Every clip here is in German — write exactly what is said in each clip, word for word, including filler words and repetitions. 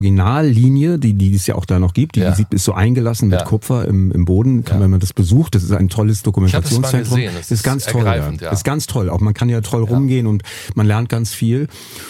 Originallinie, die, die es ja auch da noch gibt, die, Ja. die sieht, ist so eingelassen mit Ja. Kupfer im, im Boden, kann, Ja. wenn man das besucht. Das ist ein tolles Dokumentationszentrum. Ich habe es mal gesehen. Das ist ganz ist toll. ergreifend, Ja. ja. Ist ganz toll. Auch man kann ja toll Ja. rumgehen und man lernt ganz viel.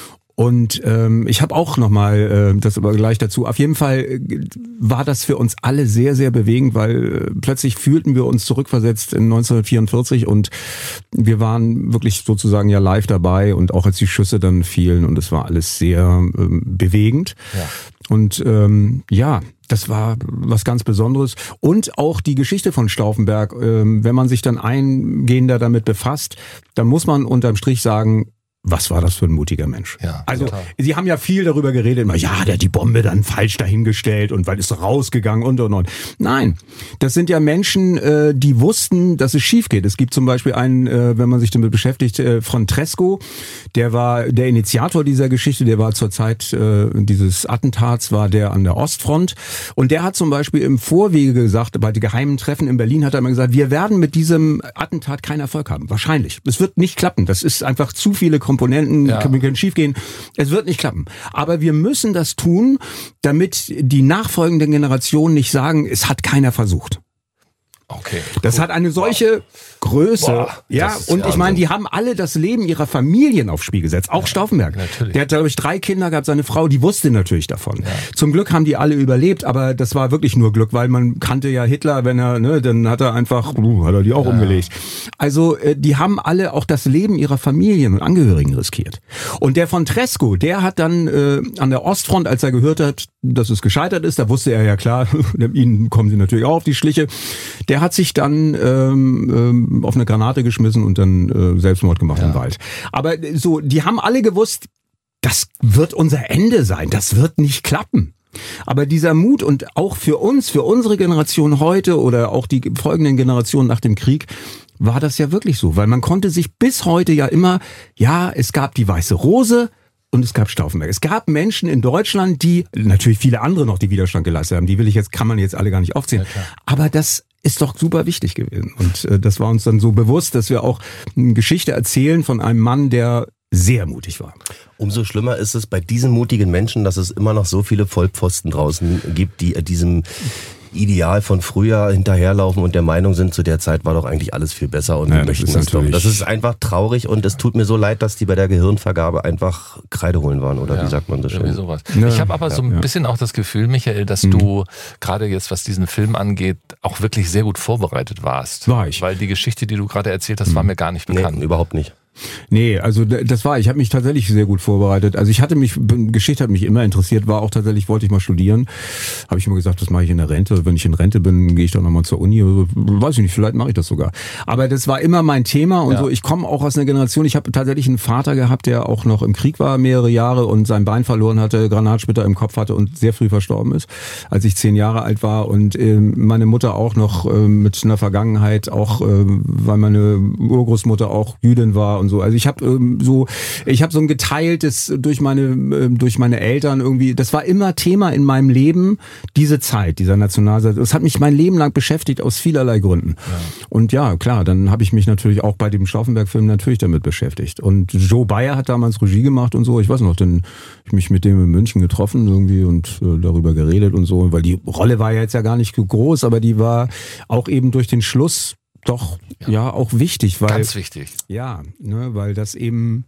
Und ähm, ich habe auch nochmal, äh, das aber gleich dazu, auf jeden Fall äh, war das für uns alle sehr, sehr bewegend, weil äh, plötzlich fühlten wir uns zurückversetzt in neunzehnhundertvierundvierzig und wir waren wirklich sozusagen ja live dabei und auch als die Schüsse dann fielen und es war alles sehr ähm, bewegend. Ja. Und ähm, ja, das war was ganz Besonderes. Und auch die Geschichte von Stauffenberg, ähm, wenn man sich dann eingehender damit befasst, dann muss man unterm Strich sagen, was war das für ein mutiger Mensch? Ja, also total. Sie haben ja viel darüber geredet, immer, ja, der hat die Bombe dann falsch dahingestellt und weil ist rausgegangen und und und. Nein, das sind ja Menschen, äh, die wussten, dass es schief geht. Es gibt zum Beispiel einen, äh, wenn man sich damit beschäftigt, äh, von Tresco, der war der Initiator dieser Geschichte, der war zur Zeit äh, dieses Attentats, war der an der Ostfront und der hat zum Beispiel im Vorwege gesagt, bei den geheimen Treffen in Berlin hat er immer gesagt, wir werden mit diesem Attentat keinen Erfolg haben. Wahrscheinlich. Es wird nicht klappen. Das ist einfach zu viele Komponenten, Ja. können, können schief gehen. Es wird nicht klappen. Aber wir müssen das tun, damit die nachfolgenden Generationen nicht sagen, es hat keiner versucht. Okay. Das Cool. hat eine solche Größe. Boah, ja, das ist und ich Wahnsinn. meine, die haben alle das Leben ihrer Familien aufs Spiel gesetzt. Auch Stauffenberg. natürlich. Der hat, glaube ich, drei Kinder gehabt. Seine Frau, die wusste natürlich davon. Zum Glück haben die alle überlebt, aber das war wirklich nur Glück, weil man kannte ja Hitler, wenn er, ne, dann hat er einfach, uh, hat er die auch Ja. umgelegt. Also, äh, die haben alle auch das Leben ihrer Familien und Angehörigen riskiert. Und der von Tresco, der hat dann äh, an der Ostfront, als er gehört hat, dass es gescheitert ist, da wusste er ja klar, ihnen kommen sie natürlich auch auf die Schliche. Der hat sich dann ähm, ähm, auf eine Granate geschmissen und dann äh, Selbstmord gemacht Ja. im Wald. Aber äh, so, die haben alle gewusst, das wird unser Ende sein, das wird nicht klappen. Aber dieser Mut und auch für uns, für unsere Generation heute oder auch die folgenden Generationen nach dem Krieg, war das ja wirklich so. Weil man konnte sich bis heute ja immer, ja, es gab die Weiße Rose, und es gab Stauffenberg. Es gab Menschen in Deutschland, die, natürlich viele andere noch, die Widerstand geleistet haben. Die will ich jetzt, kann man jetzt alle gar nicht aufzählen. Ja, aber das ist doch super wichtig gewesen. Und äh, das war uns dann so bewusst, dass wir auch eine Geschichte erzählen von einem Mann, der sehr mutig war. Umso schlimmer ist es bei diesen mutigen Menschen, dass es immer noch so viele Vollpfosten draußen gibt, die diesem Ideal von früher hinterherlaufen und der Meinung sind, zu der Zeit war doch eigentlich alles viel besser und Ja, wir das möchten ist das doch. natürlich- Das ist einfach traurig und es tut mir so leid, dass die bei der Gehirnvergabe einfach Kreide holen waren, oder Ja, wie sagt man das irgendwie schön? sowas. Ja. Ich habe aber so ein Ja. bisschen auch das Gefühl, Michael, dass Mhm. du gerade jetzt, was diesen Film angeht, auch wirklich sehr gut vorbereitet warst. War ich. Weil die Geschichte, die du gerade erzählt hast, war mir gar nicht bekannt. Nee, überhaupt nicht. Nee, also d- das war, ich habe mich tatsächlich sehr gut vorbereitet. Also ich hatte mich, Geschichte hat mich immer interessiert, war auch tatsächlich, wollte ich mal studieren. Habe ich immer gesagt, das mache ich in der Rente. Wenn ich in Rente bin, gehe ich doch nochmal zur Uni. Also, weiß ich nicht, vielleicht mache ich das sogar. Aber das war immer mein Thema und Ja. so. Ich komme auch aus einer Generation, ich habe tatsächlich einen Vater gehabt, der auch noch im Krieg war, mehrere Jahre und sein Bein verloren hatte, Granatsplitter im Kopf hatte und sehr früh verstorben ist, als ich zehn Jahre alt war. Und äh, meine Mutter auch noch äh, mit einer Vergangenheit, auch äh, weil meine Urgroßmutter auch Jüdin war und so. Also ich habe ähm, so, ich habe so ein geteiltes durch meine äh, durch meine Eltern irgendwie. Das war immer Thema in meinem Leben, diese Zeit, dieser Nationalsozialismus. Das hat mich mein Leben lang beschäftigt aus vielerlei Gründen. Ja. Und ja, klar, dann habe ich mich natürlich auch bei dem Stauffenberg-Film natürlich damit beschäftigt. Und Joe Bayer hat damals Regie gemacht und so. Ich weiß noch, dann hab ich mich mit dem in München getroffen irgendwie und äh, darüber geredet und so, weil die Rolle war ja jetzt ja gar nicht so groß, aber die war auch eben durch den Schluss doch ja, ja auch wichtig, weil Ganz wichtig. ja, ne, weil das eben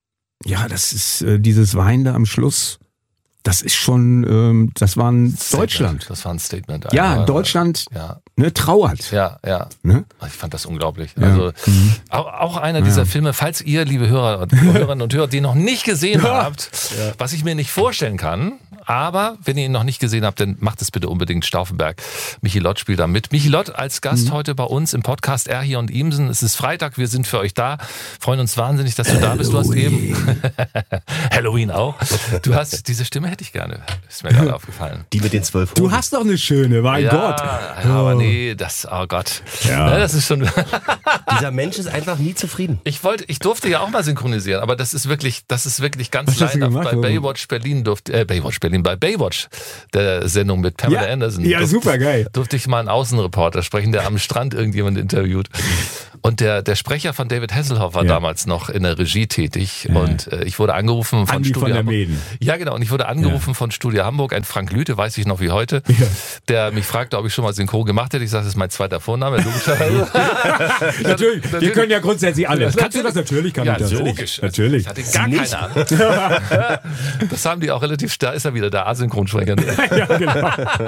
ja, das ist äh, dieses Wein da am Schluss. Das ist schon, ähm, das war ein Statement. Deutschland. Das war ein Statement. Ja, Aber, Deutschland Ja, ne, trauert. ja, ja. Ne? Ich fand das unglaublich. Ja. Also Mhm. auch, auch einer dieser Ja. Filme, falls ihr, liebe Hörer und Hörerinnen und Hörer, den noch nicht gesehen habt, was ich mir nicht vorstellen kann, aber wenn ihr ihn noch nicht gesehen habt, dann macht es bitte unbedingt. Stauffenberg. Michi Lott spielt da mit. Michi Lott als Gast Mhm. heute bei uns im Podcast Er hier und Ihmsen. Es ist Freitag, wir sind für euch da. Freuen uns wahnsinnig, dass du da bist. Du hast eben Halloween auch. Du hast diese Stimme hätte ich gerne. Ist mir gerade aufgefallen. Die mit den zwölf Du Hoden. hast doch eine schöne, mein ja, Gott. Ja, aber nee, das, oh Gott. Ja. Ne, das ist schon. Dieser Mensch ist einfach nie zufrieden. Ich wollte, ich durfte ja auch mal synchronisieren, aber das ist wirklich, das ist wirklich ganz Was hast du leidhaft. gemacht? Bei Baywatch Berlin durfte, äh, Baywatch Berlin. Australien bei Baywatch, der Sendung mit Pamela ja, Anderson. Ja, super geil. Durfte ich mal einen Außenreporter sprechen, der am Strand irgendjemand interviewt. Und der, der Sprecher von David Hasselhoff war ja. damals noch in der Regie tätig. Ja. Und äh, ich wurde angerufen von Andi Studio von der Hamburg. Mäden. Ja, genau. Und ich wurde angerufen ja. von Studio Hamburg, ein Frank Lüthe, weiß ich noch wie heute, ja. der mich fragte, ob ich schon mal Synchro gemacht hätte. Ich sage, das ist mein zweiter Vorname. Logischerweise. natürlich, natürlich. Wir können ja grundsätzlich alles. Kannst du das? Natürlich kann ja, ich das. Logisch. Natürlich. Ich hatte gar keine Ahnung. Das haben die auch relativ, da ist er wieder, der Asynchronsprecher. Ja, genau.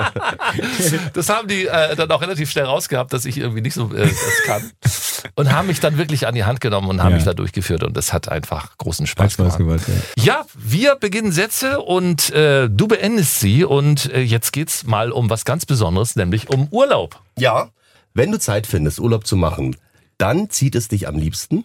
Das haben die äh, dann auch relativ schnell rausgehabt, dass ich irgendwie nicht so äh, das kann. Und haben mich dann wirklich an die Hand genommen und haben ja. mich da durchgeführt. Und das hat einfach großen Spaß, Spaß gemacht. gemacht ja. ja, wir beginnen Sätze und äh, du beendest sie. Und äh, jetzt geht's mal um was ganz Besonderes, nämlich um Urlaub. Ja, wenn du Zeit findest, Urlaub zu machen, dann zieht es dich am liebsten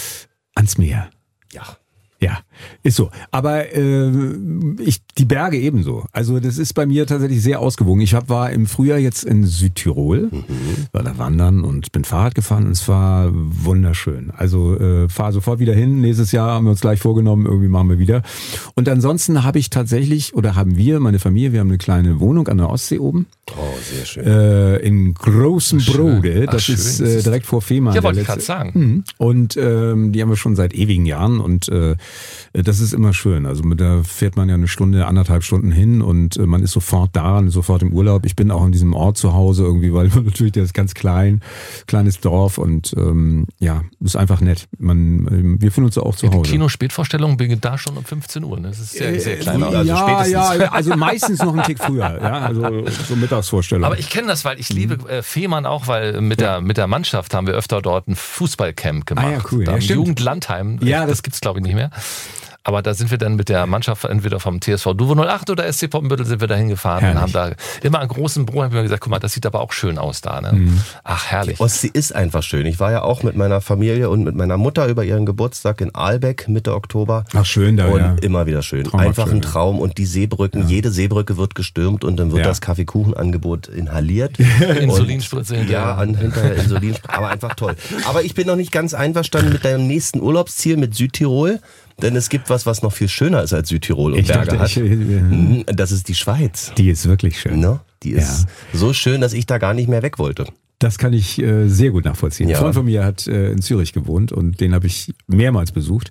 ans Meer. Ja. Ja, ist so. Aber äh, ich die Berge ebenso. Also das ist bei mir tatsächlich sehr ausgewogen. Ich hab, war im Frühjahr jetzt in Südtirol, mhm. war da wandern und bin Fahrrad gefahren und es war wunderschön. Also äh, fahr sofort wieder hin. Nächstes Jahr haben wir uns gleich vorgenommen, irgendwie machen wir wieder. Und ansonsten habe ich tatsächlich, oder haben wir, meine Familie, wir haben eine kleine Wohnung an der Ostsee oben. Oh, sehr schön. Äh, in Großen Brode. Das Ach, ist äh, direkt vor Fehmarn. Ja, wollte ich gerade sagen. Mhm. Und ähm, die haben wir schon seit ewigen Jahren und äh, das ist immer schön. Also mit da fährt man ja eine Stunde, anderthalb Stunden hin und man ist sofort da, sofort im Urlaub. Ich bin auch in diesem Ort zu Hause irgendwie, weil man natürlich, der ist ganz klein, kleines Dorf und ähm, ja, ist einfach nett. Man, wir fühlen uns auch zu ja, die Hause. Kino-Spätvorstellung beginnt da schon um fünfzehn Uhr. Das ist sehr, sehr klein. Äh, also ja, spätestens. ja, also meistens noch einen Tick früher. Ja, also so Mittagsvorstellung. Aber ich kenne das, weil ich liebe äh, Fehmarn auch, weil mit der mit der Mannschaft haben wir öfter dort ein Fußballcamp gemacht. Ah, ja, cool. Da Ja, im stimmt. Jugendlandheim. Ja, das, das gibt's glaube ich nicht mehr. Aber da sind wir dann mit der Mannschaft entweder vom T S V Duvo null acht oder S C Poppenbüttel sind wir da hingefahren und haben da immer einen großen Brunnen, haben wir gesagt, guck mal, das sieht aber auch schön aus da. Ne? Mhm. Ach, herrlich. Die Ostsee ist einfach schön. Ich war ja auch mit meiner Familie und mit meiner Mutter über ihren Geburtstag in Aalbeck Mitte Oktober. Ach, schön da, und ja. immer wieder schön. Traumhaft einfach schön, ein Traum und die Seebrücken, ja. jede Seebrücke wird gestürmt und dann wird ja. das Kaffeekuchenangebot inhaliert. Insulinspritze hinterher. Ja, an, hinterher Insulinspritze, aber einfach toll. Aber ich bin noch nicht ganz einverstanden mit deinem nächsten Urlaubsziel mit Südtirol. Denn es gibt was, was noch viel schöner ist als Südtirol und ich Berge dachte, hat. Ich, das ist die Schweiz. Die ist wirklich schön. No? Die ist ja. so schön, dass ich da gar nicht mehr weg wollte. Das kann ich äh, sehr gut nachvollziehen. Ja. Ein Freund von mir hat äh, in Zürich gewohnt und den habe ich mehrmals besucht.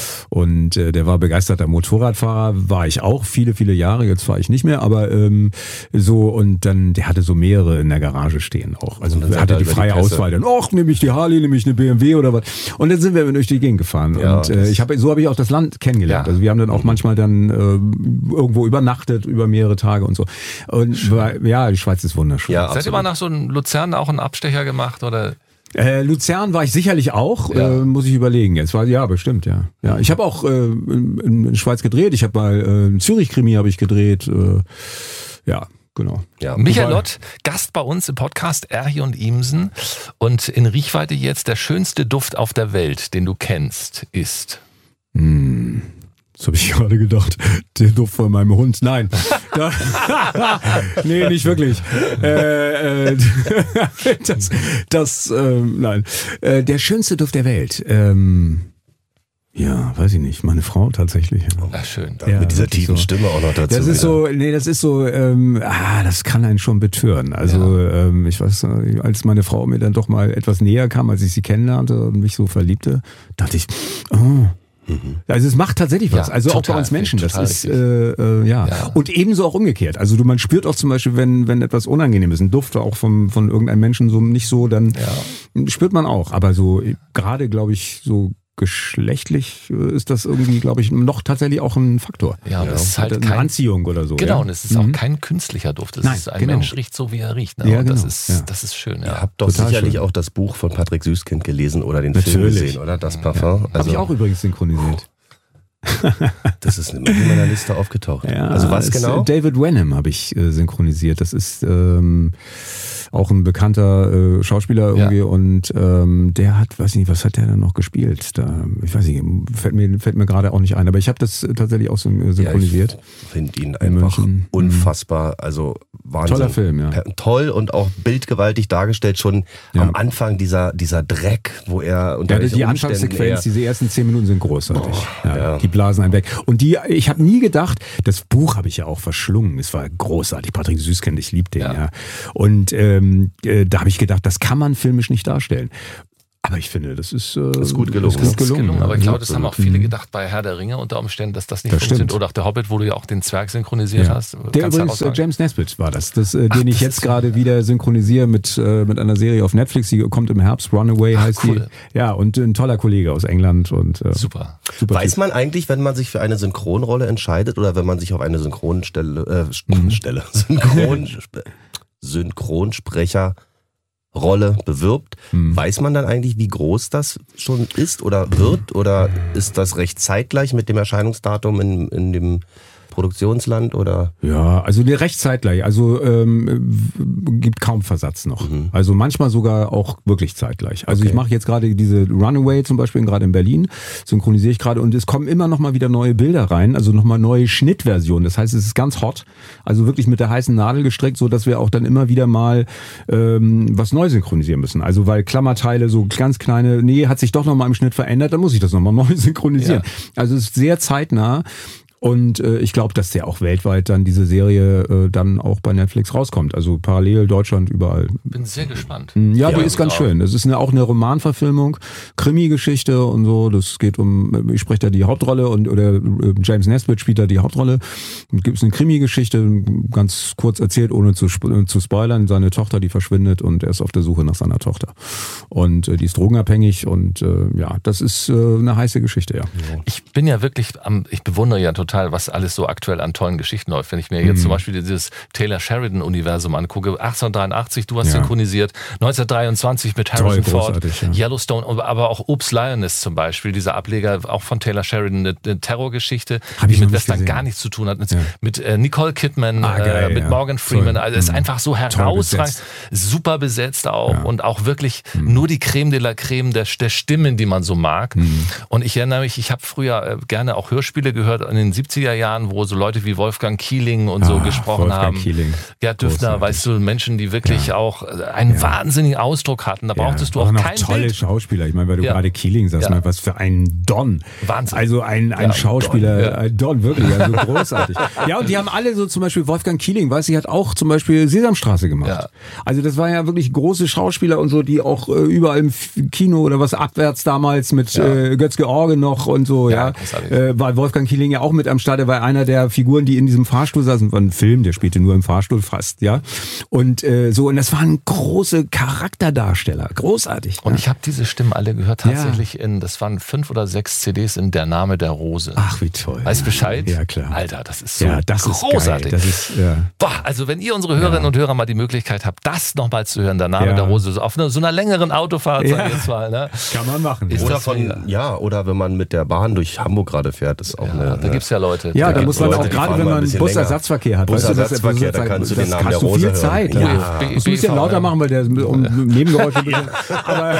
Und äh, der war begeisterter Motorradfahrer, war ich auch viele, viele Jahre, jetzt fahre ich nicht mehr, aber ähm, so und dann, der hatte so mehrere in der Garage stehen auch. Also er hatte die freie die Auswahl. Dann, ach, nehme ich die Harley, nehme ich eine B M W oder was. Und dann sind wir durch die Gegend gefahren. Ja, und äh, ich habe so habe ich auch das Land kennengelernt. Ja. Also wir haben dann auch manchmal dann äh, irgendwo übernachtet über mehrere Tage und so. Und war, ja, die Schweiz ist wunderschön. Ja, seid ihr mal nach so einem Luzern auch einen Abstecher gemacht oder? Äh, Luzern war ich sicherlich auch, ja. äh, muss ich überlegen. Jetzt war ja bestimmt, ja. Ja, ich habe auch äh, in, in der Schweiz gedreht. Ich habe mal äh, einen Zürich-Krimi habe ich gedreht. Äh, ja. Genau. Ja. Michael Lott, Gast bei uns im Podcast Erhi und Imsen. Und in Riechweite jetzt der schönste Duft auf der Welt, den du kennst, ist? Hm. Das habe ich gerade gedacht. Der Duft von meinem Hund. Nein. Da, nee, nicht wirklich. Äh, äh, das, das äh, nein. Äh, der schönste Duft der Welt. Ähm, ja, weiß ich nicht. Meine Frau tatsächlich. Ach, schön. Ja, mit dieser tiefen so. Stimme auch noch dazu. Das ist so, nee, das ist so, ähm, ah, das kann einen schon betören. Also, ja. ähm, ich weiß, als meine Frau mir dann doch mal etwas näher kam, als ich sie kennenlernte und mich so verliebte, dachte ich, oh. Also es macht tatsächlich was, ja, also total, auch bei uns Menschen, das ist äh, äh, ja. ja und ebenso auch umgekehrt. Also du, man spürt auch zum Beispiel, wenn wenn etwas unangenehm ist, ein Duft auch vom von irgendeinem Menschen so nicht so, dann ja. spürt man auch. Aber so gerade, glaube ich, so geschlechtlich ist das irgendwie, glaube ich, noch tatsächlich auch ein Faktor. Ja, und ja. es ist halt eine kein, Anziehung oder so. Genau, ja? und es ist mhm. auch kein künstlicher Duft. Es Nein, ist ein genau. Mensch riecht so, wie er riecht. Ne? Ja, und das genau. ist ja. das ist schön. Ja. Ihr habt doch Total sicherlich schön. auch das Buch von Patrick Süßkind gelesen oder den Natürlich. Film gesehen, oder? Das Parfum. Ja. Also, habe ich auch übrigens synchronisiert. Das ist in meiner Liste aufgetaucht. Ja, also was genau? David Wenham habe ich äh, synchronisiert. Das ist ähm, auch ein bekannter äh, Schauspieler irgendwie ja. und ähm, der hat, weiß ich nicht, was hat der dann noch gespielt? Da, ich weiß nicht, fällt mir, fällt mir gerade auch nicht ein, aber ich habe das tatsächlich auch synchronisiert. Ja, ich finde ihn einfach unfassbar, also Wahnsinn. Toller Film, ja. Toll und auch bildgewaltig dargestellt, schon ja. am Anfang dieser, dieser Dreck, wo er unter ja, die Anfangssequenz, diese ersten zehn Minuten sind großartig. Oh, ja, ja. Die blasen einen weg. Und die, ich habe nie gedacht, das Buch habe ich ja auch verschlungen. Es war großartig. Patrick Süßkind, ich liebe den, ja. ja. Und ähm, äh, da habe ich gedacht, das kann man filmisch nicht darstellen. Aber ich finde, das ist, äh, ist gut gelungen. Das ist gut gelungen. Aber ich glaube, das haben auch viele gedacht bei Herr der Ringe unter Umständen, dass das nicht das funktioniert. Stimmt. Oder auch der Hobbit, wo du ja auch den Zwerg synchronisiert ja. hast. Der übrigens, äh, James Nesbitt war das, das äh, Ach, den ich das jetzt gerade wieder synchronisiere mit, äh, mit einer Serie auf Netflix, die kommt im Herbst, Runaway Ach, heißt cool. die. Ja, und ein toller Kollege aus England. Und, äh, super. super. Weiß man eigentlich, wenn man sich für eine Synchronrolle entscheidet oder wenn man sich auf eine Synchronstelle, äh, mhm. Stelle, Synchron, Synchronsprecher Rolle bewirbt, hm. weiß man dann eigentlich, wie groß das schon ist oder wird? Oder ist das recht zeitgleich mit dem Erscheinungsdatum in, in dem Produktionsland oder? Ja, also recht zeitgleich. Also ähm, gibt kaum Versatz noch. Mhm. Also manchmal sogar auch wirklich zeitgleich. Also okay. ich mache jetzt gerade diese Runaway zum Beispiel gerade in Berlin, synchronisiere ich gerade und es kommen immer noch mal wieder neue Bilder rein, also noch mal neue Schnittversionen. Das heißt, es ist ganz hot, also wirklich mit der heißen Nadel gestrickt, so dass wir auch dann immer wieder mal ähm, was neu synchronisieren müssen. Also weil Klammerteile so ganz kleine, nee, hat sich doch noch mal im Schnitt verändert, dann muss ich das noch mal neu synchronisieren. Ja. Also es ist sehr zeitnah. Und äh, ich glaube, dass der auch weltweit dann diese Serie äh, dann auch bei Netflix rauskommt. Also parallel Deutschland überall. Bin sehr gespannt. Ja, ja die ist ganz auch. schön. Das ist eine, auch eine Romanverfilmung, Krimi-Geschichte und so. Das geht um, ich spreche da die Hauptrolle und oder äh, James Nesbitt spielt da die Hauptrolle. Und gibt es eine Krimi-Geschichte, ganz kurz erzählt, ohne zu, zu spoilern. Seine Tochter, die verschwindet und er ist auf der Suche nach seiner Tochter. Und äh, die ist drogenabhängig und äh, ja, das ist äh, eine heiße Geschichte, ja. Ich bin ja wirklich am, ich bewundere ja total, was alles so aktuell an tollen Geschichten läuft. Wenn ich mir jetzt mhm. zum Beispiel dieses Taylor Sheridan-Universum angucke, achtzehnhundertdreiundachtzig, du hast ja. synchronisiert, neunzehnhundertdreiundzwanzig mit Harrison Toll, Ford, ja. Yellowstone, aber auch Oops Lioness zum Beispiel, dieser Ableger auch von Taylor Sheridan, eine, eine Terrorgeschichte, Hab die mit Western gesehen. gar nichts zu tun hat, mit, ja. mit äh, Nicole Kidman, ah, geil, äh, mit ja. Morgan Freeman, Toll. also es ist einfach so herausragend, super besetzt auch ja. und auch wirklich mhm. nur die Creme de la Creme der, der Stimmen, die man so mag. Mhm. Und ich erinnere mich, ich habe früher äh, gerne auch Hörspiele gehört in den siebziger Jahren, wo so Leute wie Wolfgang Kieling und so ah, gesprochen Wolfgang haben. Kieling. Gerd Düffner, weißt du, Menschen, die wirklich ja. auch einen ja. wahnsinnigen Ausdruck hatten. Da ja. brauchtest du auch, auch noch kein tolle Bild. Schauspieler. Ich meine, weil du ja. gerade Kieling sagst, ja. was für ein Don. Wahnsinn. Also ein, ein ja, Schauspieler, Don, ja. ein Don, wirklich, also großartig. Ja, und die haben alle so zum Beispiel Wolfgang Kieling, weiß ich, hat auch zum Beispiel Sesamstraße gemacht. Ja. Also das war ja wirklich große Schauspieler und so, die auch äh, überall im Kino oder was abwärts damals mit ja. äh, Götz-George noch und so, ja. ja. Äh, war Wolfgang Kieling ja auch mit am Start. Er war einer der Figuren, die in diesem Fahrstuhl saßen, war ein Film, der spielte nur im Fahrstuhl fast, ja. Und äh, so, und das waren große Charakterdarsteller, großartig. Und ja. ich habe diese Stimmen alle gehört, tatsächlich ja. in, das waren fünf oder sechs C Ds in Der Name der Rose. Ach, wie toll. Weißt du Bescheid? Ja, klar. Alter, das ist so ja, das großartig. Ist geil. Das ist, ja. Boah, also wenn ihr unsere Hörerinnen ja. und Hörer mal die Möglichkeit habt, das nochmal zu hören, Der Name ja. der Rose, so auf eine, so einer längeren Autofahrt, ja. sag ich jetzt mal. Ne? Kann man machen. Ist oder von, ja. ja, oder wenn man mit der Bahn durch Hamburg gerade fährt, ist auch ja, eine... Da gibt's ja Leute. Ja, da, da muss man auch gerade, wenn man Busersatzverkehr hat. Busersatzverkehr, da kannst du den Namen der Rose viel Zeit. hören. Ja. Ja. Das muss ja lauter machen, weil der um Nebengeräusche ein bisschen... Aber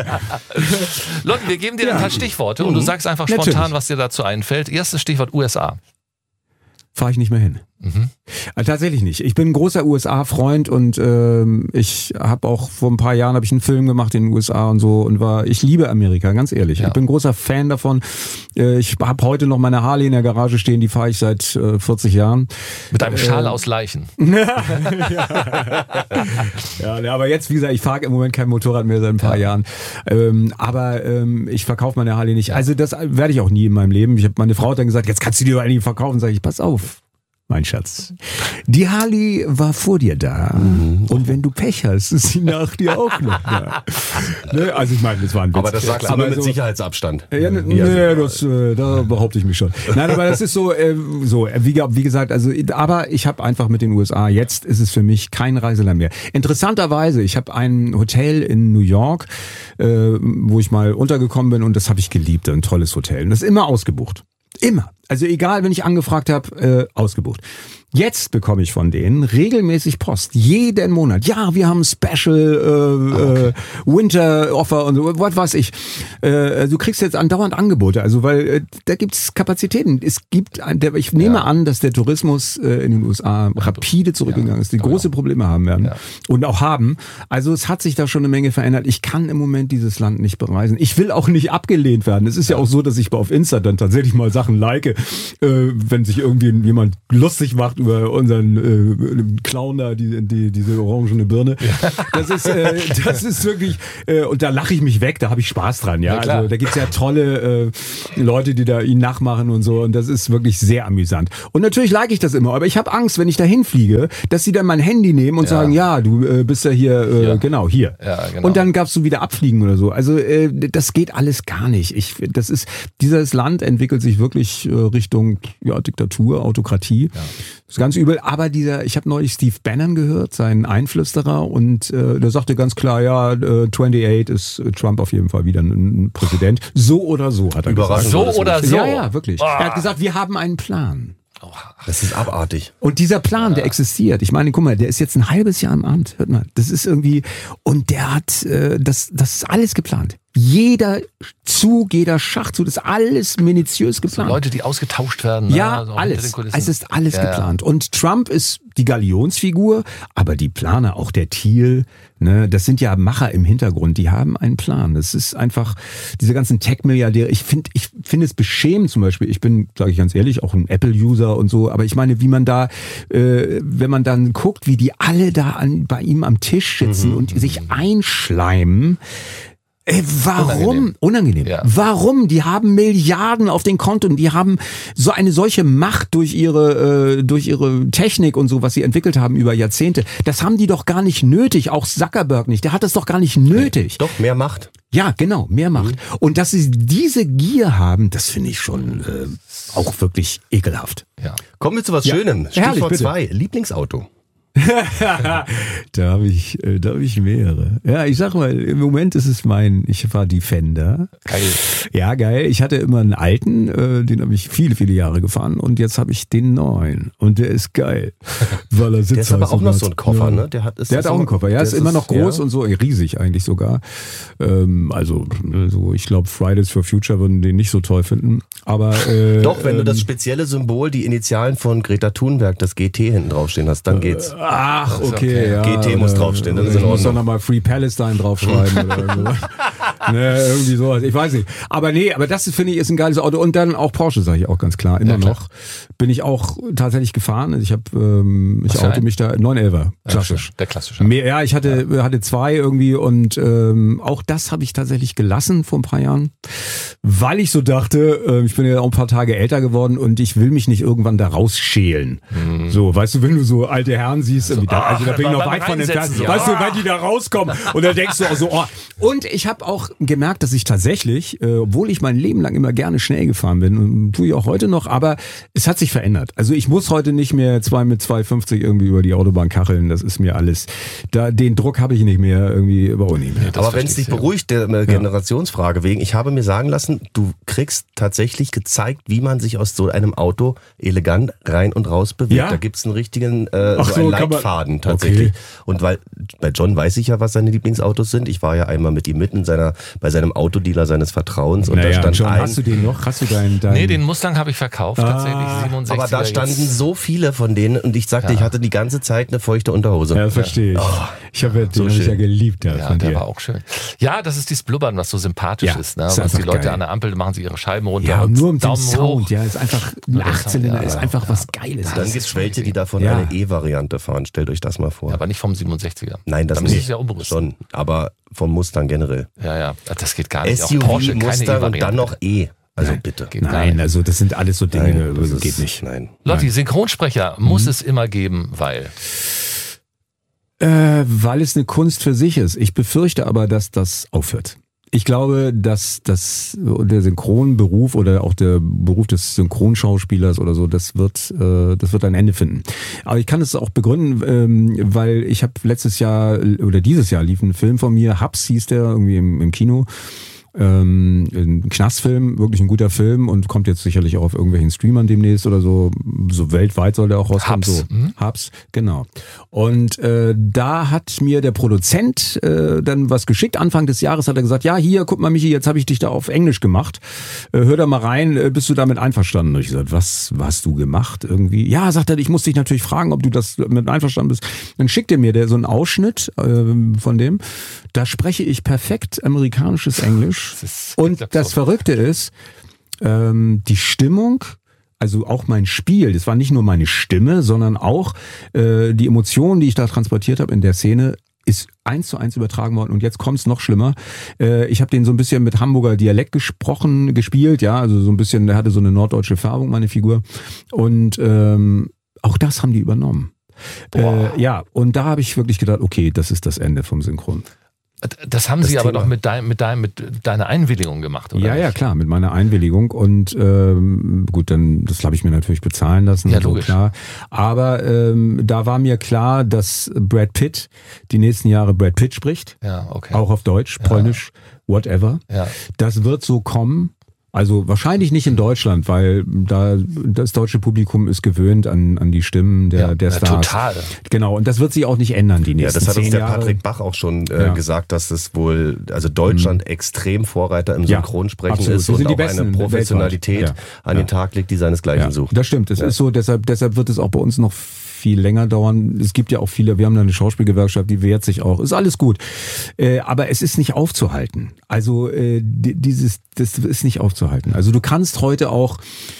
Lotten, wir geben dir ja. ein paar Stichworte und du sagst einfach spontan, Natürlich. was dir dazu einfällt. Erstes Stichwort U S A. Fahre ich nicht mehr hin. Mhm. Also tatsächlich nicht. Ich bin ein großer U S A-Freund und ähm, ich habe auch vor ein paar Jahren habe ich einen Film gemacht in den U S A und so und war, ich liebe Amerika, ganz ehrlich. Ja. Ich bin ein großer Fan davon. Äh, ich habe heute noch meine Harley in der Garage stehen, die fahre ich seit äh, vierzig Jahren. Mit einem Schal äh, aus Leichen. ja. ja, aber jetzt, wie gesagt, ich fahre im Moment kein Motorrad mehr seit ein paar ja. Jahren. Ähm, aber ähm, ich verkaufe meine Harley nicht. Also das werde ich auch nie in meinem Leben. Ich habe meine Frau hat dann gesagt, jetzt kannst du die doch eigentlich verkaufen. Sag ich, pass auf. Mein Schatz. Die Harley war vor dir da. Mhm. Und wenn du Pech hast, ist sie nach dir auch noch da. Ne? Also ich meine, das war ein Witz. Aber das sagst du nur mit so, Sicherheitsabstand. Ja, ne, ne, das, äh, da behaupte ich mich schon. Nein, aber das ist so, äh, so wie, wie gesagt, also, aber ich habe einfach mit den U S A, jetzt ist es für mich kein Reiseland mehr. Interessanterweise, ich habe ein Hotel in New York, äh, wo ich mal untergekommen bin und das habe ich geliebt, ein tolles Hotel. Und das ist immer ausgebucht. Immer. Also egal, wenn ich angefragt habe, äh, ausgebucht. Jetzt bekomme ich von denen regelmäßig Post. Jeden Monat. Ja, wir haben Special äh, okay. äh, Winter Offer und so, was weiß ich. Äh, du kriegst jetzt andauernd Angebote. Also weil äh, da gibt's Kapazitäten. Es gibt, der, ich nehme ja. an, dass der Tourismus äh, in den U S A rapide zurückgegangen ja. ist, die oh, große ja. Probleme haben werden ja. und auch haben. Also es hat sich da schon eine Menge verändert. Ich kann im Moment dieses Land nicht bereisen. Ich will auch nicht abgelehnt werden. Es ist ja, ja auch so, dass ich auf Insta dann tatsächlich mal Sachen like, äh, wenn sich irgendwie jemand lustig macht über unseren äh, Clown da, die, die, diese orangene Birne. Ja. Das ist, äh, das ist wirklich, äh, und da lache ich mich weg, da habe ich Spaß dran. Ja, ja also da gibt's ja tolle äh, Leute, die da ihn nachmachen und so, und das ist wirklich sehr amüsant. Und natürlich like ich das immer, aber ich habe Angst, wenn ich da hinfliege, dass sie dann mein Handy nehmen und ja. sagen, ja, du äh, bist ja hier, äh, ja. genau, hier. Ja, genau. Und dann gab's du wieder abfliegen oder so. Also äh, das geht alles gar nicht. Ich, das ist, dieses Land entwickelt sich wirklich äh, Richtung ja, Diktatur, Autokratie. Ja. Das ist ganz übel. Aber dieser, ich habe neulich Steve Bannon gehört, seinen Einflüsterer, und äh, der sagte ganz klar, ja, äh, achtundzwanzig ist Trump auf jeden Fall wieder ein, ein Präsident. So oder so, hat er gesagt. So oder so? Ja, ja, wirklich. Oh. Er hat gesagt, wir haben einen Plan. Das ist abartig. Und dieser Plan, der existiert. Ich meine, guck mal, der ist jetzt ein halbes Jahr im Amt. Hört mal, das ist irgendwie, und der hat, äh, das, das ist alles geplant. Jeder Zug, jeder Schachzug, das ist alles minutiös geplant. So Leute, die ausgetauscht werden. Ja, also alles. Es ist alles ja, geplant. Ja. Und Trump ist die Galionsfigur, aber die Planer, auch der Thiel, ne, das sind ja Macher im Hintergrund, die haben einen Plan. Das ist einfach, diese ganzen Tech-Milliardäre, ich finde ich finde es beschämend zum Beispiel, ich bin, sage ich ganz ehrlich, auch ein Apple-User und so, aber ich meine, wie man da, äh, wenn man dann guckt, wie die alle da an, bei ihm am Tisch sitzen mhm. und sich einschleimen. Ey, warum? Unangenehm. Unangenehm. Ja. Warum? Die haben Milliarden auf den Konten. Die haben so eine solche Macht durch ihre äh, durch ihre Technik und so, was sie entwickelt haben über Jahrzehnte. Das haben die doch gar nicht nötig. Auch Zuckerberg nicht. Der hat das doch gar nicht nötig. Doch, mehr Macht. Ja, genau, mehr Macht. Mhm. Und dass sie diese Gier haben, das finde ich schon äh, auch wirklich ekelhaft. Ja. Kommen wir zu was ja. Schönem. Stichwort zwei. Lieblingsauto. da habe ich, da habe ich mehrere. Ja, ich sag mal, im Moment ist es mein, ich war Defender. Geil. Ja, geil. Ich hatte immer einen alten, äh, den habe ich viele, viele Jahre gefahren, und jetzt habe ich den neuen, und der ist geil. Weil er sitzt. Der ist aber auch noch so ein Koffer, ja. ne? Der hat, ist der hat auch einen Koffer, ja, ist immer noch groß ja. und so, riesig eigentlich sogar. Ähm, also, so, ich glaube, Fridays for Future würden den nicht so toll finden. Aber äh, doch, wenn ähm, du das spezielle Symbol, die Initialen von Greta Thunberg, das G T hinten draufstehen hast, dann geht's. Ach, okay, okay. ja. G T muss draufstehen, das ist in Ordnung. Ich muss doch Ordnung. nochmal Free Palestine draufschreiben oder irgendwas. Ne, irgendwie sowas, ich weiß nicht. Aber nee, aber das finde ich ist ein geiles Auto. Und dann auch Porsche, sage ich auch ganz klar, immer ja, klar. noch. Bin ich auch tatsächlich gefahren. Ich habe, ähm, ich oute mich da, neun elfer, klassisch. Ja, der klassische. Mehr, ja, ich hatte, ja. hatte zwei irgendwie, und ähm, auch das habe ich tatsächlich gelassen vor ein paar Jahren, weil ich so dachte, äh, ich bin ja auch ein paar Tage älter geworden und ich will mich nicht irgendwann da rausschälen. Mhm. So, weißt du, wenn du so alte Herren siehst, also, da, also da bin ich noch weit von entfernt, ja. weißt du, wenn die da rauskommen und dann denkst du auch so, oh. Und ich habe auch gemerkt, dass ich tatsächlich, äh, obwohl ich mein Leben lang immer gerne schnell gefahren bin, und tue ich auch heute noch, aber es hat sich verändert. Also ich muss heute nicht mehr zwei mit zwei fünfzig irgendwie über die Autobahn kacheln, das ist mir alles, da den Druck habe ich nicht mehr, irgendwie überhaupt nicht mehr. Aber wenn es dich beruhigt, der äh, Generationsfrage wegen, ich habe mir sagen lassen, du kriegst tatsächlich gezeigt, wie man sich aus so einem Auto elegant rein und raus bewegt. Ja? Da gibt's einen richtigen äh, so, so einen Leitfaden man, tatsächlich. Okay. Und weil bei John weiß ich ja, was seine Lieblingsautos sind. Ich war ja einmal mit ihm mit in seiner, bei seinem Autodealer seines Vertrauens, und naja, da stand John, ein... Hast du den noch? Hast du deinen... Dein nee, den Mustang habe ich verkauft, ah, tatsächlich, siebenundsechziger. Aber da standen jetzt. so viele von denen, und ich sagte, ja. ich hatte die ganze Zeit eine feuchte Unterhose. Ja, verstehe ich. Oh, ich habe ja, den so hab ich ja geliebt. Ja, ja der dir. war auch schön. Ja, das ist dieses Blubbern, was so sympathisch ja, ist. Ne? Ist was die Leute geil. an der Ampel machen, sie ihre Scheiben runter. Ja, und nur um den Daumen Sound. Hoch. Ja, ist einfach ein Achtzylinder, ja, ist einfach ja. was Geiles. Und dann gibt es welche, die davon ja. eine E-Variante fahren. Stellt euch das mal vor. Ja, aber nicht vom siebenundsechziger. Nein, das Dann nicht. Ist ja schon, aber vom Mustang generell. Ja, ja, das geht gar nicht. S U V, auch Porsche, Mustang und dann noch E. Also nein, bitte. Nein, also das sind alles so Dinge, nein, das geht ist, nicht. Nein. Lotti, Synchronsprecher mhm. muss es immer geben, weil... Äh, weil es eine Kunst für sich ist. Ich befürchte aber, dass das aufhört. Ich glaube, dass dass der Synchronberuf oder auch der Beruf des Synchronschauspielers oder so, das wird äh, das wird ein Ende finden. Aber ich kann es auch begründen, ähm, weil ich habe letztes Jahr oder dieses Jahr lief ein Film von mir, Hubs hieß der, irgendwie im, im Kino. Ähm, ein Knastfilm, wirklich ein guter Film und kommt jetzt sicherlich auch auf irgendwelchen Streamern demnächst oder so. So weltweit soll der auch rauskommen. Hubs. So. Mhm. Hubs, genau. Und äh, da hat mir der Produzent äh, dann was geschickt. Anfang des Jahres hat er gesagt, ja hier, guck mal Michi, jetzt habe ich dich da auf Englisch gemacht. Äh, hör da mal rein, äh, bist du damit einverstanden? Und ich gesagt, was, was hast du gemacht irgendwie? Ja, sagt er, ich muss dich natürlich fragen, ob du das mit einverstanden bist. Dann schickt er mir der so einen Ausschnitt äh, von dem. Da spreche ich perfekt amerikanisches Englisch. Das und das Verrückte ist, ähm, die Stimmung, also auch mein Spiel, das war nicht nur meine Stimme, sondern auch äh, die Emotionen, die ich da transportiert habe in der Szene, ist eins zu eins übertragen worden. Und jetzt kommt's noch schlimmer. Äh, ich habe den so ein bisschen mit Hamburger Dialekt gesprochen, gespielt, ja, also so ein bisschen, der hatte so eine norddeutsche Färbung, meine Figur. Und ähm, auch das haben die übernommen. Äh, ja, und da habe ich wirklich gedacht, okay, das ist das Ende vom Synchron. Das haben das Sie Thema. aber doch mit, dein, mit, dein, mit deiner Einwilligung gemacht, oder? Ja, nicht? ja, klar, mit meiner Einwilligung. Und ähm, gut, dann das habe ich mir natürlich bezahlen lassen. Ja, so, logisch. Klar. Aber ähm, da war mir klar, dass Brad Pitt die nächsten Jahre Brad Pitt spricht. Ja, okay. Auch auf Deutsch, ja. Polnisch, whatever. Ja. Das wird so kommen. Also wahrscheinlich nicht in Deutschland, weil da das deutsche Publikum ist gewöhnt an, an die Stimmen der, ja, der ja, Stars. Total. Genau, und das wird sich auch nicht ändern die nächsten Ja, das hat uns der Jahre. Patrick Bach auch schon äh, ja. gesagt, dass es wohl, also Deutschland mhm. extrem Vorreiter im Synchronsprechen ja, ist und auch eine Professionalität ja. an den Tag legt, die seinesgleichen ja. sucht. Das stimmt, es ja. ist so, deshalb, deshalb wird es auch bei uns noch viel länger dauern. Es gibt ja auch viele, wir haben da eine Schauspielgewerkschaft, die wehrt sich auch. Ist alles gut. Äh, aber es ist nicht aufzuhalten. Also äh, dieses, das ist nicht aufzuhalten. Also du kannst heute auch,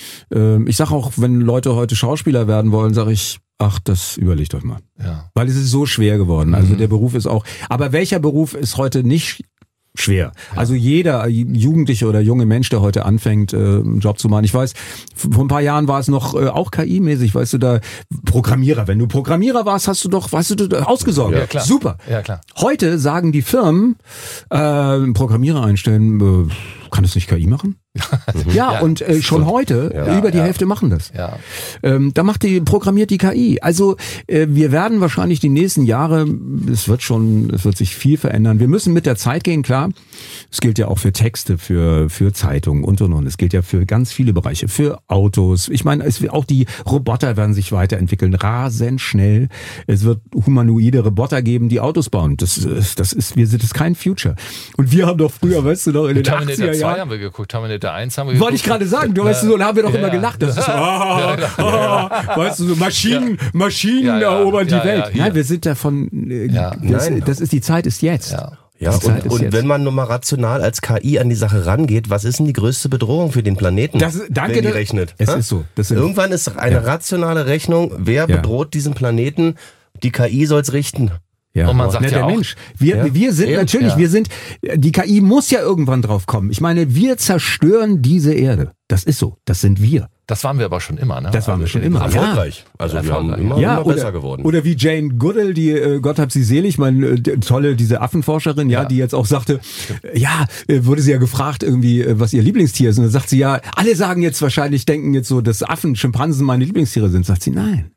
äh, ich sage auch, wenn Leute heute Schauspieler werden wollen, sage ich, ach, das überlegt euch mal. Ja. Weil es ist so schwer geworden. Also mhm. der Beruf ist auch, aber welcher Beruf ist heute nicht schwer. Ja. Also jeder Jugendliche oder junge Mensch, der heute anfängt, einen Job zu machen. Ich weiß, vor ein paar Jahren war es noch auch K I-mäßig, weißt du, da Programmierer. Wenn du Programmierer warst, hast du doch, weißt du, ausgesorgt. Ja, klar. Super. Ja, klar. Heute sagen die Firmen, äh, Programmierer einstellen, äh, kann das nicht K I machen? ja, ja, und äh, schon heute, ja, über die ja. Hälfte machen das. Ja. Ähm, da macht die, programmiert die K I. Also äh, wir werden wahrscheinlich die nächsten Jahre, es wird schon, es wird sich viel verändern. Wir müssen mit der Zeit gehen, klar. Es gilt ja auch für Texte, für für Zeitungen und und und. Es gilt ja für ganz viele Bereiche, für Autos. Ich meine, es auch die Roboter werden sich weiterentwickeln, rasend schnell. Es wird humanoide Roboter geben, die Autos bauen. Das ist, das ist, wir sind, das ist kein Future. Und wir haben doch früher, weißt du noch, in den achtziger Jahren haben wir geguckt, Terminator eins haben wir geguckt. Wollte ich gerade sagen, du weißt, so, da haben wir doch ja, immer gelacht. Das ist so, ah, ah, weißt du, so Maschinen, ja. Maschinen ja, ja, erobern ja, die Welt. Ja, ja, Nein, wir sind davon, äh, ja. das, Nein. das ist, die Zeit ist jetzt. Ja. Ja, und, und wenn man nur mal rational als K I an die Sache rangeht, was ist denn die größte Bedrohung für den Planeten? Das, danke, wenn die rechnet? Es ha? ist so. Das Irgendwann ist eine ja. rationale Rechnung, wer ja. bedroht diesen Planeten? Die K I soll's richten. Ja, und man sagt Na, ja der auch, Mensch. Wir, ja, wir sind eben, natürlich, ja. wir sind, die K I muss ja irgendwann drauf kommen. Ich meine, wir zerstören diese Erde. Das ist so. Das sind wir. Das waren wir aber schon immer, ne? Das waren also wir schon immer. Erfolgreich. Ja. Also erfolgreich. wir haben immer, ja, immer oder, besser geworden. Oder wie Jane Goodall, die, äh, Gott hab sie selig, meine äh, tolle, diese Affenforscherin, ja, ja, die jetzt auch sagte, äh, ja, äh, wurde sie ja gefragt irgendwie, äh, was ihr Lieblingstier ist. Und dann sagt sie, ja, alle sagen jetzt wahrscheinlich, denken jetzt so, dass Affen, Schimpansen meine Lieblingstiere sind. Sagt sie, nein.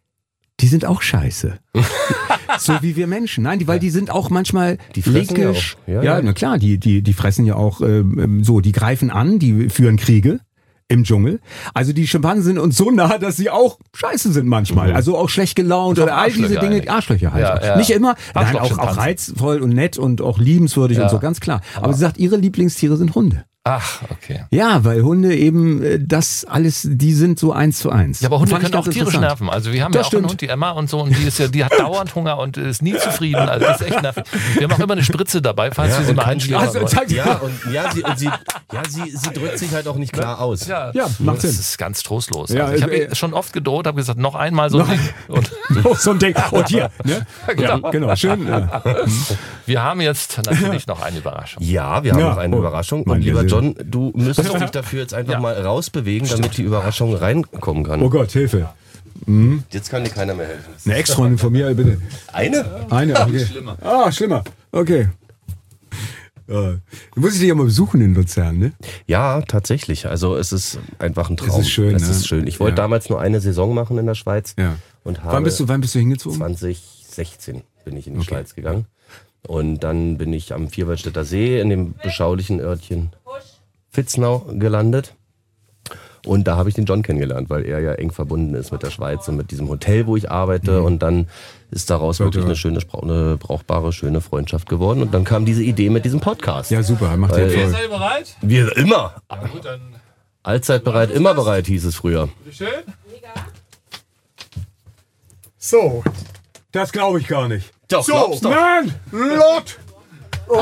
Die sind auch scheiße. So wie wir Menschen. Nein, die, weil die sind auch manchmal die fressen linkisch. Ja, auch. Ja, ja, ja, na klar, die, die, die fressen ja auch ähm, so, die greifen an, die führen Kriege im Dschungel. Also die Schimpansen sind uns so nah, dass sie auch scheiße sind manchmal. Mhm. Also auch schlecht gelaunt oder all diese Dinge. Eigentlich. Arschlöcher halt. Ja, ja. Nicht immer, nein, auch, auch reizvoll und nett und auch liebenswürdig ja. und so, ganz klar. Aber, Aber sie sagt, ihre Lieblingstiere sind Hunde. Ach, okay. Ja, weil Hunde eben das alles, die sind so eins zu eins. Ja, aber Hunde können auch tierisch nerven. Also wir haben das ja auch stimmt. einen Hund, die Emma und so, und die ist ja, die hat dauernd Hunger und ist nie zufrieden. Also das ist echt nervig. Wir haben auch immer eine Spritze dabei, falls ja, wir sie mal einschlägen. Also, ja, und ja, sie, und sie, ja sie, sie drückt sich halt auch nicht klar aus. Ja, ja macht Sinn. Das ist ganz trostlos. Ja, also ich habe äh, schon oft gedroht, habe gesagt, noch einmal so ein Ding. Und so ein Ding. Und hier. Ne? Genau. Ja, genau. Schön. Ja. Wir haben jetzt natürlich noch eine Überraschung. Ja, wir haben ja. noch eine oh, Überraschung. Und lieber John, du müsstest dich dafür jetzt einfach ja. mal rausbewegen, damit Stimmt. die Überraschung reinkommen kann. Oh Gott, Hilfe. Mhm. Jetzt kann dir keiner mehr helfen. Eine Ex-Freundin von mir, bitte. Eine? Eine, okay. Schlimmer. Ah, schlimmer. Okay. Ja. Du musst dich ja mal besuchen in Luzern, ne? Ja, tatsächlich. Also es ist einfach ein Traum. Es ist schön, es ne? ist schön. Ich wollte ja. damals nur eine Saison machen in der Schweiz. Ja. Und habe wann, bist du, wann bist du hingezogen? zwanzig sechzehn bin ich in die okay. Schweiz gegangen. Und dann bin ich am Vierwaldstätter See in dem beschaulichen Örtchen Vitznau gelandet. Und da habe ich den John kennengelernt, weil er ja eng verbunden ist mit der Schweiz und mit diesem Hotel, wo ich arbeite. Mhm. Und dann ist daraus wirklich eine schöne, eine brauchbare, schöne Freundschaft geworden. Und dann kam diese Idee mit diesem Podcast. Ja, super. Macht ihr Seid ihr bereit? Wir immer. Ja, gut, dann Allzeit bereit, immer bereit, hieß es früher. Schön. So, das glaube ich gar nicht. Doch, so, nein, Lot. Oh,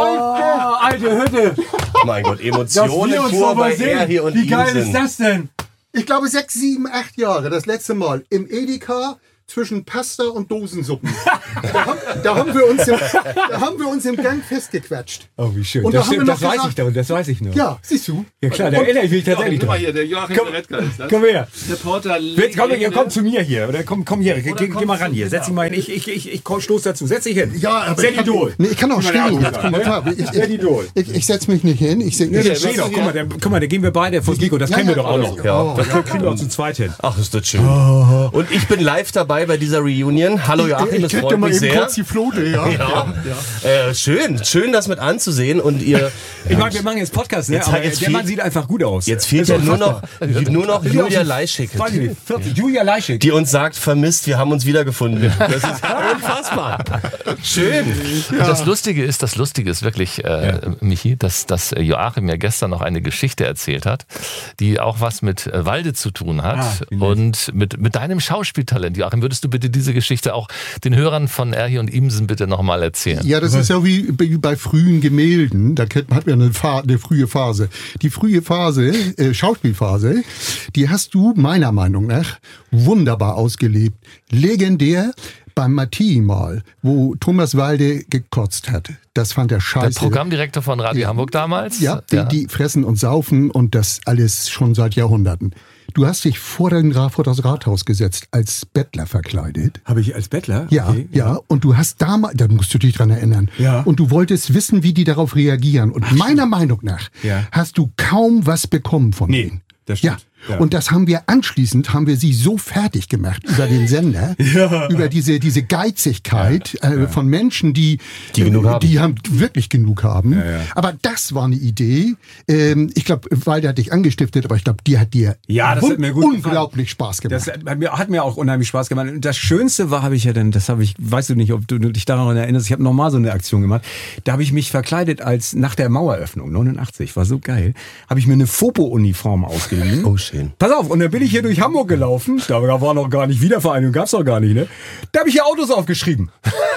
alte Hütte. Mein Gott, Emotionen pur bei er hier und Wie geil sind. ist das denn? Ich glaube sechs, sieben, acht Jahre, das letzte Mal im Edeka zwischen Pasta und Dosensuppen. da, haben, da, haben wir uns im, da haben wir uns im Gang festgequetscht. Oh, wie schön. Und das da stimmt, das gesagt, weiß ich doch, das weiß ich noch. Ja, siehst du. Ja klar, da erinnere ich mich tatsächlich Guck mal dran. hier, der Joachim Komm, Retka ist das. Komm her. Reporter. Jetzt komm, ihr kommt zu mir hier. Oder komm, komm hier, geh, geh mal ran hier. Setz dich mal hin. Ich, ich, ich, ich stoß dazu. Setz dich hin. Ja, aber Sehr ich, kann, Idol. nee, ich kann auch stehen. Jetzt, guck mal, klar, ich, Sehr Idol. ich, ich setze mich nicht hin. Ich, ich, Nee, ich, der steht doch. Guck mal, der, guck mal, da gehen wir beide vors Mikro. Das Ja, kennen wir ja, doch auch noch. Ja. Das kriegen wir auch zu zweit hin. Ach, ist das schön. Und ich bin live dabei bei dieser Reunion. Hallo Joachim, das freut mich sehr. kurz die Flote, ja. Ja. Ja. Äh, schön, schön das mit anzusehen. Und ihr. Ich meine, wir machen jetzt Podcast, ne? Jetzt- Aber jetzt der fehl- Mann sieht einfach gut aus. Jetzt fehlt ja nur noch, nur noch Julia Leischig, Weiß ich nicht, vierzig. Julia Leischig. die uns sagt, vermisst, wir haben uns wiedergefunden. Das ist unfassbar. Schön. Das Lustige ist, das Lustige ist wirklich, äh, Michi, dass, dass Joachim mir gestern noch eine Geschichte erzählt hat, die auch was mit äh, Walde zu tun hat Ah, wie nett. und mit, mit deinem Schauspieltalent. Joachim, würdest du bitte diese Geschichte auch den Hörern von Erhi und Imsen bitte nochmal erzählen? Ja, das ist ja wie wie bei frühen Gemälden. Da kennt- hat man eine, Fa- eine frühe Phase. Die frühe Phase, äh, Schauspielphase, die hast du meiner Meinung nach wunderbar ausgelebt. Legendär beim Martini mal, wo Thomas Walde gekotzt hat. Das fand er Der scheiße. Programmdirektor von Radio Hamburg damals? Ja, die, die fressen und saufen und das alles schon seit Jahrhunderten. Du hast dich vor, den, Ra- vor das Rathaus gesetzt, als Bettler verkleidet. Habe ich als Bettler? Ja, Okay. ja, und du hast damals, da musst du dich dran erinnern, Ja. und du wolltest wissen, wie die darauf reagieren. Und meiner Meinung nach Ja. hast du kaum was bekommen von Nee, denen. das Ja. stimmt. Ja. Und das haben wir anschließend, haben wir sie so fertig gemacht über den Sender, Ja. über diese, diese Geizigkeit äh, von Menschen, die, Die genug äh, haben. die haben wirklich genug haben. Ja, ja. Aber das war eine Idee. Ähm, ich glaube, Walde hat dich angestiftet, aber ich glaube, die hat dir Ja, das wun- hat mir gut unglaublich Spaß gemacht. Das hat mir, hat mir auch unheimlich Spaß gemacht. Und das Schönste war, habe ich ja dann, das habe ich, weißt du nicht, ob du dich daran erinnerst, ich habe nochmal so eine Aktion gemacht. Da habe ich mich verkleidet als nach der Maueröffnung, neunundachtzig, war so geil, habe ich mir eine Fopo-Uniform ausgeliehen. Oh, schön. Pass auf, und dann bin ich hier durch Hamburg gelaufen, da war noch gar nicht Wiedervereinigung, gab's noch gar nicht, ne? Da habe ich hier Autos aufgeschrieben.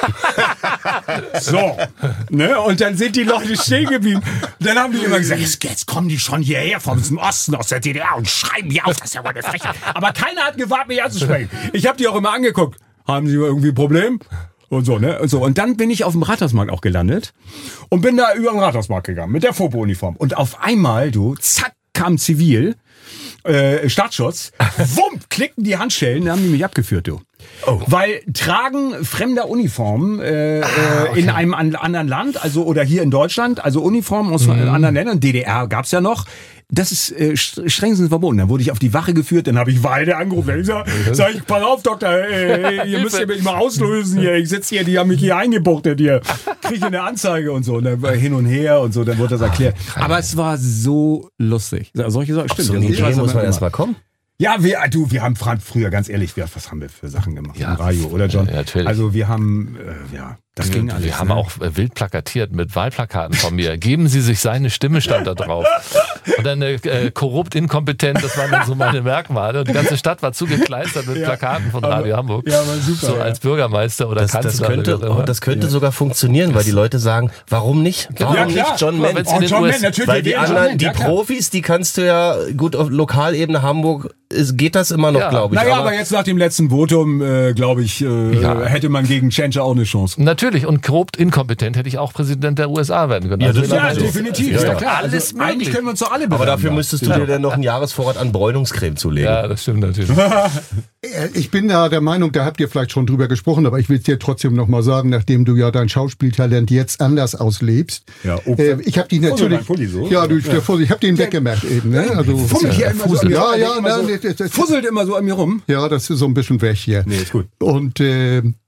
So, ne? Und dann sind die Leute stehen geblieben. Und dann haben die immer gesagt, jetzt, jetzt kommen die schon hierher vom Osten aus der D D R und schreiben hier auf, das ist ja wohl eine Frechheit. Aber keiner hat gewagt, mich anzusprechen. Ich habe die auch immer angeguckt. Haben sie irgendwie ein Problem? Und so, ne? Und so. Und dann bin ich auf dem Rathausmarkt auch gelandet und bin da über den Rathausmarkt gegangen mit der Fopo-Uniform. Und auf einmal, du, zack, kam Zivil, äh, Staatsschutz, wump, klickten die Handschellen, dann haben die mich abgeführt, du. Oh. Weil Tragen fremder Uniformen äh, ah, okay. in einem an, anderen Land, also oder hier in Deutschland, also Uniformen aus mhm. anderen Ländern, D D R gab's ja noch, das ist äh, strengstens verboten. Dann wurde ich auf die Wache geführt, dann habe ich Walde angerufen. Ich sag, sag ich, pass auf, Doktor, äh, ihr müsst ihr mich mal auslösen hier. Ich sitze hier, die haben mich hier eingebuchtet hier. Kriege eine Anzeige und so. Und dann war hin und her und so, dann wurde das erklärt. Aber es war so lustig. Solche Sachen, stimmt. So eine Idee muss man erst mal kommen. Ja, wir, du, wir haben früher, ganz ehrlich, wir, was haben wir für Sachen gemacht ja, im Radio, oder John? Ja, natürlich. Also wir haben, äh, ja, das ging wir, alles. Wir haben ne? auch wild plakatiert mit Wahlplakaten von mir. Geben Sie sich seine Stimme, stand da drauf. Und dann äh, korrupt, inkompetent, das waren dann so meine Merkmale. Und die ganze Stadt war zugekleistert mit ja, Plakaten von aber, Radio Hamburg. Ja, war super. So ja. als Bürgermeister oder Das, Kanzler. das könnte, oder oh, das könnte Ja. sogar funktionieren, weil die Leute sagen, warum nicht? Warum Ja, klar. nicht John Aber Mann? wenn's in Oh, den John U S Mann, natürlich. Weil die John anderen, Mann, die ja, klar. Profis, die kannst du ja, gut, auf Lokalebene Hamburg ist, geht das immer noch, Ja. glaube ich. Naja, aber jetzt nach dem letzten Votum, äh, glaube ich, äh, Ja. hätte man gegen Tschentscher auch eine Chance. Natürlich, und korrupt inkompetent hätte ich auch Präsident der U S A werden können. Ja, Also das- in der Ja, Meinung. definitiv, Ja, ist ja ja. klar. Alles also, möglich. eigentlich können wir uns doch alle aber bewerben dafür da. müsstest du dir dann noch einen Jahresvorrat an Bräunungscreme zulegen. Ja, das stimmt natürlich. Äh, Ich bin da der Meinung, da habt ihr vielleicht schon drüber gesprochen, aber ich will es dir trotzdem noch mal sagen, nachdem du ja dein Schauspieltalent jetzt anders auslebst. Ja, oh, äh, ich habe dich Fussel natürlich. dein Pulli so? Ja, du, der Fussel, ich habe den weggemacht eben. Ne? Also, Fummelt hier immer so an mir ja, rum. ja, Immer so- ne, das, das, Fusselt immer so an mir rum. ja, das ist so ein bisschen weg hier. Nee, ist gut. Und äh,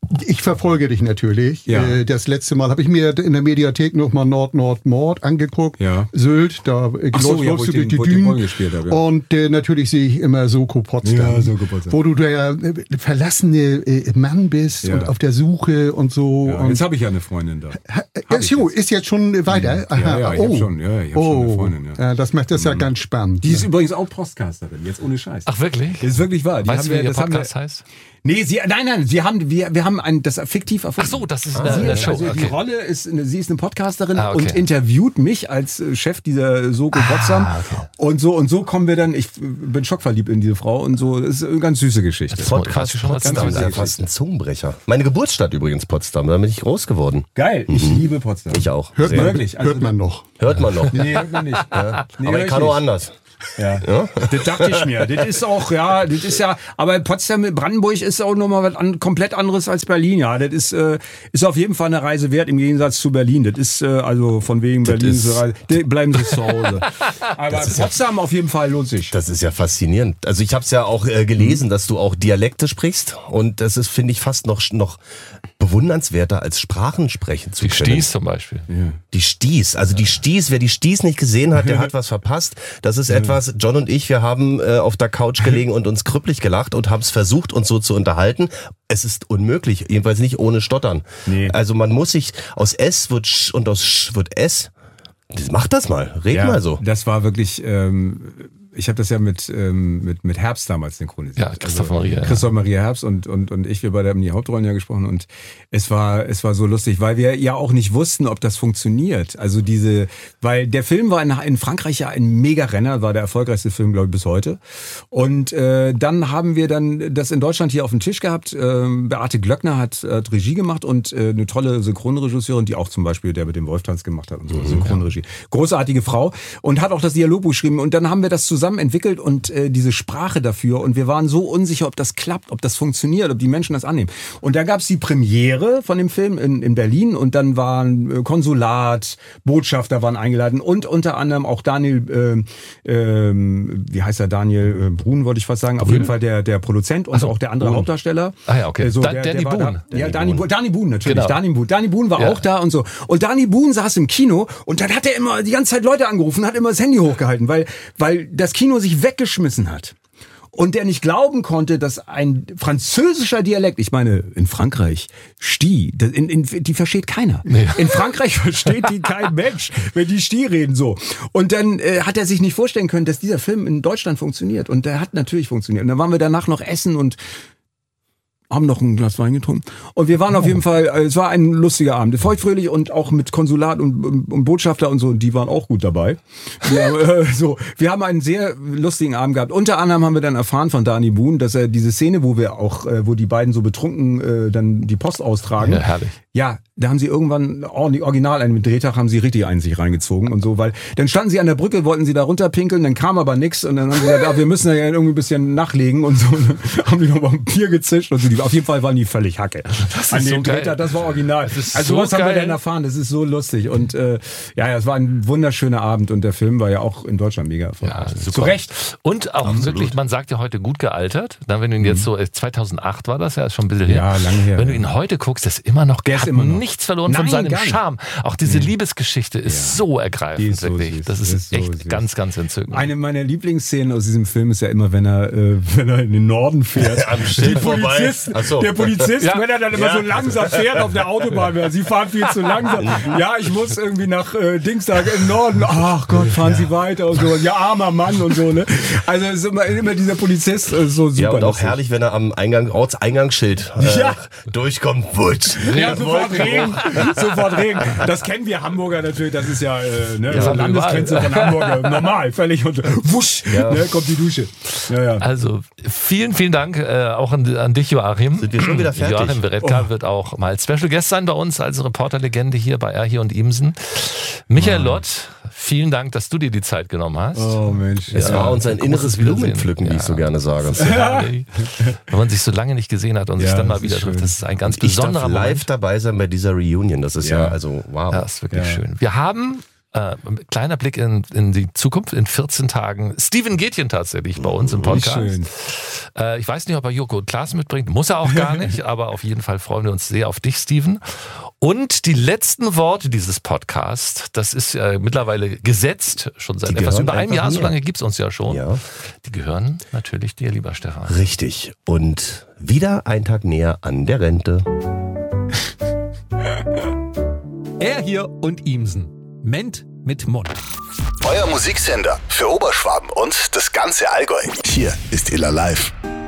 Ich verfolge dich natürlich. Ja. Äh, das letzte Mal habe ich mir in der Mediathek nochmal Nord, Nord, Mord angeguckt. Ja. Sylt, da äh, Ach so, läufst ja, du wo durch ich die den, Dünen. wo ich gespielt habe, ja. Und äh, natürlich sehe ich immer Soko Potsdam. Ja, Soko Potsdam. Wo du der äh, verlassene äh, Mann bist Ja. und auf der Suche und so. Ja, und jetzt habe ich ja eine Freundin da. Äh, so, ist jetzt schon weiter? Ja, ja, ich oh. hab schon, ja, ich hab oh. schon eine Freundin, ja. Ja, das macht das ja ganz spannend. Die ist übrigens auch Podcasterin, jetzt ohne Scheiß. Ach wirklich? Das ist wirklich wahr. Die Weißt haben du, wie wir, ihr das haben Podcast wir, heißt? Nee, sie, nein, nein, sie haben, wir, wir haben ein, das fiktiv erfunden. Ach so, das ist Sie eine, eine ist- Show. Also die Okay. Rolle ist, eine, sie ist eine Podcasterin Ah, okay. und interviewt mich als äh, Chef dieser Soko Potsdam. okay. Und so, und so kommen wir dann, ich äh, bin schockverliebt in diese Frau und so, das ist eine ganz süße Geschichte. Das Podcast, schon was Potsdam ist ja sagen. fast ein Zungenbrecher. Meine Geburtsstadt übrigens Potsdam, da bin ich groß geworden. Geil, ich liebe Potsdam. Ich auch. Hört Sehr. man, Wirklich, also- hört man noch. Hört man noch. Nee, hört man nicht. Ja. Nee, Aber hör ich kann nicht. auch anders. Ja. Das dachte ich mir. Das ist auch, ja, das ist ja, aber Potsdam, Brandenburg ist auch nochmal was an, komplett anderes als Berlin, ja. Das ist, äh, ist auf jeden Fall eine Reise wert im Gegensatz zu Berlin. Das ist, äh, also von wegen Das Berlin, ist- zur Reise. Die bleiben Sie zu Hause. Aber Potsdam auf jeden Fall lohnt sich. Das ist ja faszinierend. Also ich habe es ja auch äh, gelesen, dass du auch Dialekte sprichst und das ist, finde ich, fast noch noch bewundernswerter als Sprachen sprechen zu Die können. Stieß zum Beispiel. Die Stieß, also die Stieß, wer die Stieß nicht gesehen hat, der hat was verpasst. Das ist etwas, John und ich, wir haben äh, auf der Couch gelegen und uns krüppelig gelacht und haben es versucht, uns so zu unterhalten. Es ist unmöglich, jedenfalls nicht ohne Stottern. Nee. Also man muss sich, aus S wird Sch und aus Sch wird S. Mach das mal, red Ja, mal so. das war wirklich, ähm, ich habe das ja mit, ähm, mit, mit Herbst damals synchronisiert. Ja, Christoph Maria, ja. Christoph Maria Herbst und, und, und ich, wir beide haben die Hauptrollen ja gesprochen und es war, es war so lustig, weil wir ja auch nicht wussten, ob das funktioniert. Also diese, weil der Film war in, in Frankreich ja ein Mega-Renner, war der erfolgreichste Film, glaube ich, bis heute. Und äh, dann haben wir dann das in Deutschland hier auf dem Tisch gehabt. Ähm, Beate Glöckner hat, hat Regie gemacht und äh, eine tolle Synchronregisseurin, die auch zum Beispiel der mit dem Wolftanz gemacht hat und so, mhm, Synchronregie. Großartige Frau und hat auch das Dialogbuch geschrieben und dann haben wir das zusammen entwickelt und äh, diese Sprache dafür und wir waren so unsicher, ob das klappt, ob das funktioniert, ob die Menschen das annehmen. Und da gab es die Premiere von dem Film in, in Berlin und dann waren äh, Konsulat, Botschafter waren eingeladen und unter anderem auch Daniel, äh, äh, wie heißt er, Daniel äh, Brun, wollte ich fast sagen, auf Brun? jeden Fall der, der Produzent und Ach so, auch der andere Brun. Hauptdarsteller. Ah ja, okay. Äh, so, Da- der, Danny der war Boone. Da, ja, Danny Danny Boone. Boone, Danny Boone natürlich. Genau. Danny Boone. Danny Boone war Ja. auch da und so. Und Danny Boone saß im Kino und dann hat er immer die ganze Zeit Leute angerufen, hat immer das Handy hochgehalten, weil, weil das Kino sich weggeschmissen hat. Und der nicht glauben konnte, dass ein französischer Dialekt, ich meine, in Frankreich, Sti, das- in, in, die versteht keiner. Nee. In Frankreich versteht die kein Mensch, wenn die Sti reden so. Und dann äh, hat er sich nicht vorstellen können, dass dieser Film in Deutschland funktioniert. Und der hat natürlich funktioniert. Und dann waren wir danach noch essen und haben noch ein Glas Wein getrunken. Und wir waren auf jeden Fall, äh, es war ein lustiger Abend. Feuchtfröhlich und auch mit Konsulat und, und, und Botschafter und so, die waren auch gut dabei. Wir, äh, so, wir haben einen sehr lustigen Abend gehabt. Unter anderem haben wir dann erfahren von Danny Boone, dass er diese Szene, wo wir auch, äh, wo die beiden so betrunken äh, dann die Post austragen. Ja, herrlich. Ja, da haben sie irgendwann, oh, die Original, einen Drehtag haben sie richtig einen sich reingezogen und so, weil dann standen sie an der Brücke, wollten sie da runterpinkeln, dann kam aber nix und dann haben sie gesagt, ah, wir müssen ja irgendwie ein bisschen nachlegen und so, und dann haben die noch mal ein Bier gezischt und so. Die, auf jeden Fall waren die völlig Hacke. Das An ist dem so geil. Drehtag, das war original. Das ist also so was haben wir geil. dann erfahren, das ist so lustig und äh, ja, ja, es war ein wunderschöner Abend und der Film war ja auch in Deutschland mega erfolgreich. Ja, super. Zu Recht. Und auch wirklich, man sagt ja heute gut gealtert. Dann, wenn du ihn jetzt so, äh, zweitaunacht war das ja, ist schon ein bisschen her. Ja, lange her, Wenn du ja. ihn heute guckst, der ist immer noch, Der ist hat immer noch. nichts verloren von Nein, seinem gar nicht. Charme. Auch diese Liebesgeschichte ist so Die ergreifend, ist so wirklich. süß. Das ist, Das ist so echt süß. ganz, ganz entzückend. Eine meiner Lieblingsszenen aus diesem Film ist ja immer, wenn er, äh, wenn er in den Norden fährt. Am Schild Der vorbei. Polizist, Ach so. der Polizist, Ja. wenn er dann immer Ja. so langsam fährt auf der Autobahn, weil sie fahren viel zu langsam. Ja, ich muss irgendwie nach äh, Dingstag im Norden. Ach Gott, fahren Sie weiter und so. Ja, armer Mann und so, ne? Also es ist immer, immer dieser Polizist äh, so super. Ja, und auch lustig. herrlich, wenn er am Eingang, Ortseingangsschild äh, Ja. durchkommt. Wutsch. Ja, sofort Regen. Sofort Regen. Das kennen wir Hamburger natürlich. Das ist ja, äh, ne, Ja, so Landesgrenze überall. von Hamburg. Normal, völlig. Und wusch, Ja. ne, kommt die Dusche. Ja, ja. Also vielen, vielen Dank äh, auch an, an dich, Joachim. Sind wir schon wieder fertig? Joachim Beretka wird auch mal Special Guest sein bei uns als Reporterlegende hier bei R hier und Imsen. Michael Lott, vielen Dank, dass du dir die Zeit genommen hast. Oh Mensch. Es Ja, war uns ein großes inneres Wiedersehen. Blumenpflücken, wie Ja. ich so gerne sage. Das ist herrlich. Wenn man sich so lange nicht gesehen hat und sich Ja, dann mal das wieder ist trifft, schön. das ist ein ganz Ich darf besonderer live Moment. dabei sein bei dieser Reunion. Das ist ja, Ja. also wow. Ja, das ist wirklich Ja. schön. Wir haben Äh, kleiner Blick in, in die Zukunft. In vierzehn Tagen Steven Gätjen tatsächlich bei uns im Podcast. Schön. Äh, ich weiß nicht, ob er Joko und Klaas mitbringt. Muss er auch gar nicht. Aber auf jeden Fall freuen wir uns sehr auf dich, Steven. Und die letzten Worte dieses Podcasts, das ist äh, mittlerweile gesetzt, schon seit etwas über einem Jahr, so lange gibt es uns ja schon. Ja. Die gehören natürlich dir, lieber Stefan. Richtig. Und wieder ein Tag näher an der Rente. Er hier und Ihmsen. Ment mit Mund. Euer Musiksender für Oberschwaben und das ganze Allgäu. Hier ist Iller Live.